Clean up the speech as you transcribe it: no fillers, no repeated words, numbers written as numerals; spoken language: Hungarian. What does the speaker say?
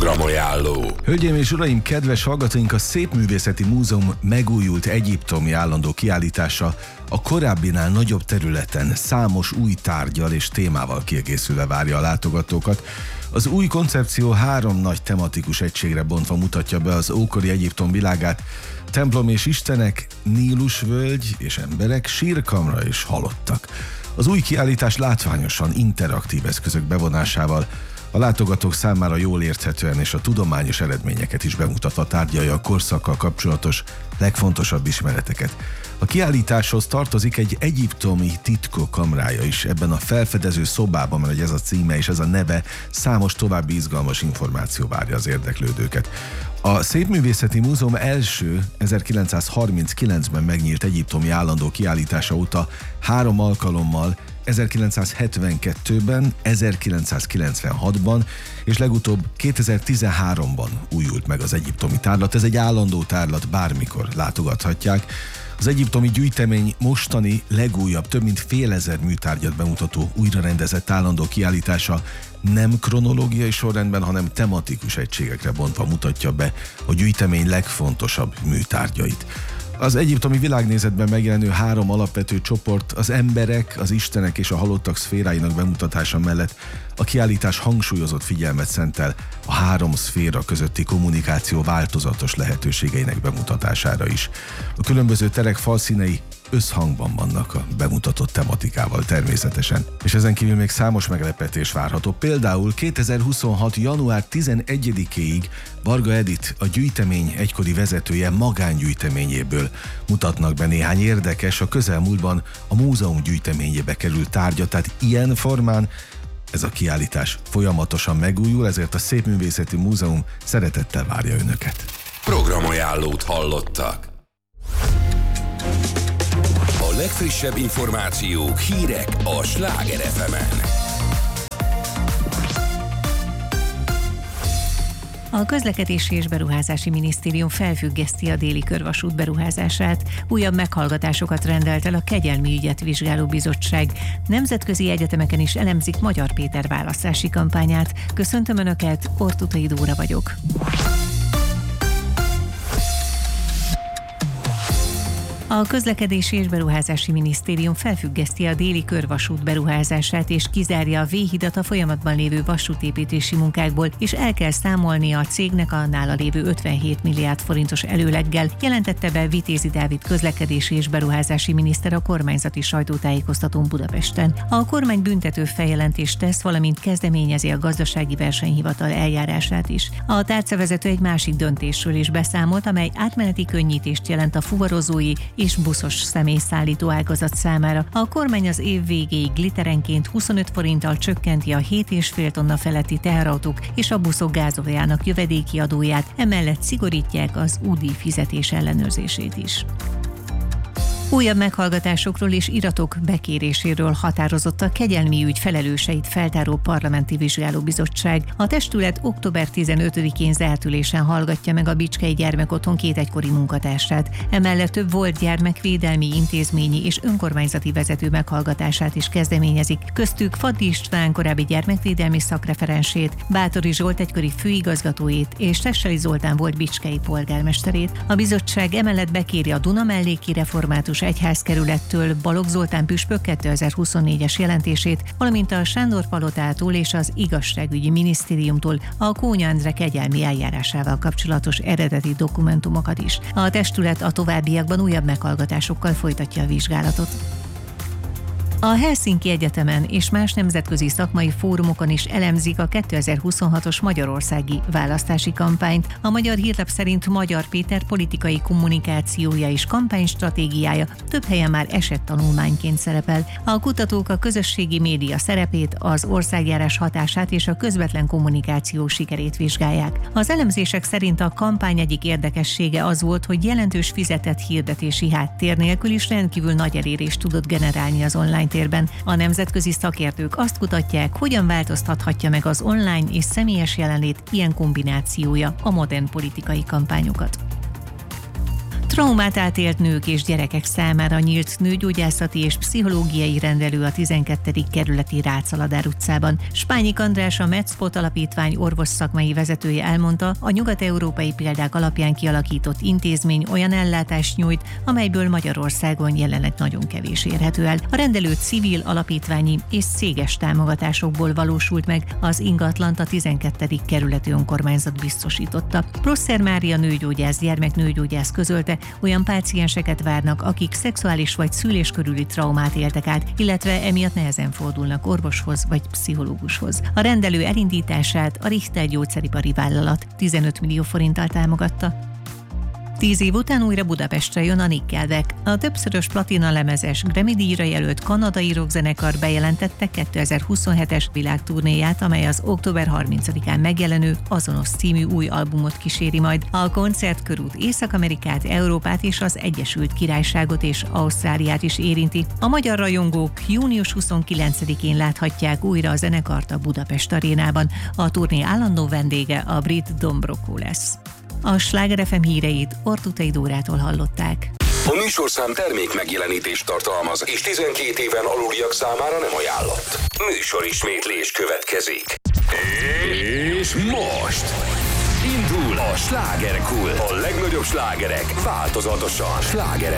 Programajánló. Hölgyeim és uraim, kedves hallgatóink, a Szépművészeti Múzeum megújult egyiptomi állandó kiállítása a korábbinál nagyobb területen számos új tárggyal és témával kiegészülve várja a látogatókat. Az új koncepció 3 nagy tematikus egységre bontva mutatja be az ókori Egyiptom világát: templom és istenek, Nílusvölgy és emberek, sírkamra és halottak. Az új kiállítás látványosan interaktív eszközök bevonásával a látogatók számára jól érthetően és a tudományos eredményeket is bemutatva tárgyalja a korszakkal kapcsolatos legfontosabb ismereteket. A kiállításhoz tartozik egy egyiptomi titkok kamrája is ebben a felfedező szobában, mert ez a címe és ez a neve, számos további izgalmas információ várja az érdeklődőket. A Szépművészeti Múzeum első 1939-ben megnyílt egyiptomi állandó kiállítása óta 3 alkalommal, 1972-ben, 1996-ban és legutóbb 2013-ban újult meg az egyiptomi tárlat. Ez egy állandó tárlat, bármikor látogathatják. Az egyiptomi gyűjtemény mostani legújabb, több mint fél ezer műtárgyat bemutató újrarendezett állandó kiállítása nem kronológiai sorrendben, hanem tematikus egységekre bontva mutatja be a gyűjtemény legfontosabb műtárgyait. Az egyiptomi világnézetben megjelenő 3 alapvető csoport, az emberek, az istenek és a halottak szféráinak bemutatása mellett a kiállítás hangsúlyozott figyelmet szentel a 3 szféra közötti kommunikáció változatos lehetőségeinek bemutatására is. A különböző terek falszínei összhangban vannak a bemutatott tematikával természetesen, és ezen kívül még számos meglepetés várható. Például 2026. január 11-éig Varga Edith, a gyűjtemény egykori vezetője magángyűjteményéből mutatnak be néhány érdekes, a közelmúltban a múzeum gyűjteményébe került tárgyat, tehát ilyen formán ez a kiállítás folyamatosan megújul, ezért a Szépművészeti Múzeum szeretettel várja önöket. Programajánlót hallottak. A legfrissebb információk, hírek a Sláger FM-en. A Közlekedési és Beruházási Minisztérium felfüggeszti a déli körvasút beruházását. Újabb meghallgatásokat rendelt el a Kegyelmi ügyet vizsgáló bizottság. Nemzetközi egyetemeken is elemzik Magyar Péter választási kampányát. Köszöntöm Önöket, Ortutai Dóra vagyok. A Közlekedési és Beruházási Minisztérium felfüggeszti a déli körvasút beruházását és kizárja a V-hidat a folyamatban lévő vasútépítési munkákból, és el kell számolnia a cégnek a nála lévő 57 milliárd forintos előleggel, jelentette be Vitézi Dávid közlekedési és beruházási miniszter a kormányzati sajtótájékoztatón Budapesten. A kormány büntető feljelentést tesz, valamint kezdeményezi a gazdasági versenyhivatal eljárását is. A tárcavezető egy másik döntésről is beszámolt, amely átmeneti könnyítést jelent a fuvarozói és buszos személyszállító ágazat számára. A kormány az év végéig literenként 25 forinttal csökkenti a 7,5 tonna feletti teherautók és a buszok gázoljának jövedéki adóját, emellett szigorítják az UDI fizetés ellenőrzését is. Újabb meghallgatásokról és iratok bekéréséről határozott a Kegyelmi ügy felelőseit feltáró parlamenti vizsgálóbizottság. A testület október 15-én zárt ülésen hallgatja meg a Bicskei Gyermekotthon 2 egykori munkatársát. Emellett több volt gyermekvédelmi, intézményi és önkormányzati vezető meghallgatását is kezdeményezik. Köztük Faddi István korábbi gyermekvédelmi szakreferensét, Báthori Zsolt egykori főigazgatójét és Tesseli Zoltán volt bicskei polgármesterét. A bizottság emellett bekéri a Duna melléki református egyházkerülettől Balogh Zoltán püspök 2024-es jelentését, valamint a Sándor palotától és az igazságügyi minisztériumtól a Kónya Endre kegyelmi eljárásával kapcsolatos eredeti dokumentumokat is. A testület a továbbiakban újabb meghallgatásokkal folytatja a vizsgálatot. A Helsinki Egyetemen és más nemzetközi szakmai fórumokon is elemzik a 2026-os magyarországi választási kampányt. A Magyar Hírlap szerint Magyar Péter politikai kommunikációja és kampánystratégiája több helyen már esettanulmányként szerepel. A kutatók a közösségi média szerepét, az országjárás hatását és a közvetlen kommunikáció sikerét vizsgálják. Az elemzések szerint a kampány egyik érdekessége az volt, hogy jelentős fizetett hirdetési háttér nélkül is rendkívül nagy elérést tudott generálni az online térben. A nemzetközi szakértők azt kutatják, hogyan változtathatja meg az online és személyes jelenlét ilyen kombinációja a modern politikai kampányokat. Traumát átélt nők és gyerekek számára nyílt nőgyógyászati és pszichológiai rendelő a 12. kerületi Rácz-Aladár utcában. Spányik András, a Medspot alapítvány orvosszakmai vezetője elmondta, a nyugat-európai példák alapján kialakított intézmény olyan ellátást nyújt, amelyből Magyarországon jelenleg nagyon kevés érhető el. A rendelő civil, alapítványi és céges támogatásokból valósult meg, az ingatlant a 12. kerületi önkormányzat biztosította. Prosser Mária nőgyógyász, gyermeknőgyógyász közölte, olyan pácienseket várnak, akik szexuális vagy szülés körüli traumát éltek át, illetve emiatt nehezen fordulnak orvoshoz vagy pszichológushoz. A rendelő elindítását a Richter gyógyszeripari vállalat 15 millió forinttal támogatta. 10 év után újra Budapestre jön a Nickelback. A többszörös platina lemezes Grammy-díjra jelölt kanadai rockzenekar bejelentette 2027-es világturnéját, amely az október 30-án megjelenő Azonos című új albumot kíséri majd. A koncertkörút Észak-Amerikát, Európát és az Egyesült Királyságot és Ausztráliát is érinti. A magyar rajongók június 29-én láthatják újra a zenekart a Budapest arénában. A turné állandó vendége a brit Don Broco lesz. A Sláger FM híreit Ortutai Dórától hallották. A műsorszám termék megjelenítést tartalmaz, és 12 éven aluliak számára nem ajánlott. Műsorismétlés következik. És most indul a slágerkult. A legnagyobb slágerek változatosan. Sláger